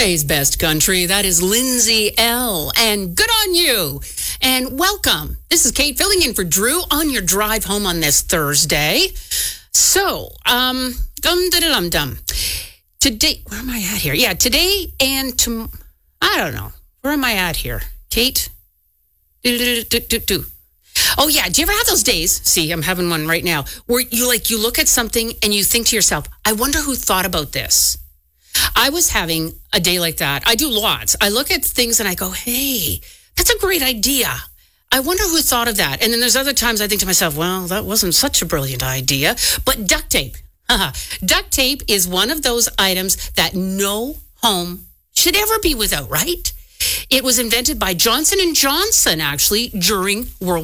Today's best country, that is Lindsay L. And good on you. And welcome. This is Kate filling in for Drew on your drive home on this Thursday. So, dum-da-da-dum-dum. Today, where am I at here? Yeah, today and tomorrow. I don't know. Where am I at here? Kate? Oh, yeah. Do you ever have those days? See, I'm having one right now where you look at something and you think to yourself, I wonder who thought about this. I was having a day like that. I do lots. I look at things and I go, hey, that's a great idea. I wonder who thought of that. And then there's other times I think to myself, well, that wasn't such a brilliant idea. But duct tape. Duct tape is one of those items that no home should ever be without, right? It was invented by Johnson & Johnson, actually, during World